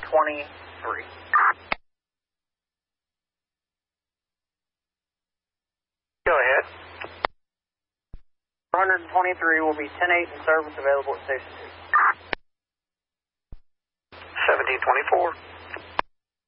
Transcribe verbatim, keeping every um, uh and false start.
twenty-three. Go ahead. four twenty-three will be ten eight in service available at Station two. seventeen twenty-four.